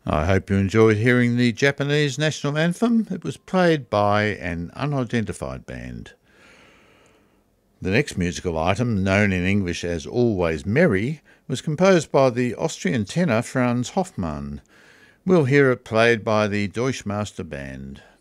I hope you enjoyed hearing the Japanese national anthem. It was played by an unidentified band. The next musical item, known in English as Always Merry, was composed by the Austrian tenor Franz Hoffmann. We'll hear it played by the Deutschmaster Band.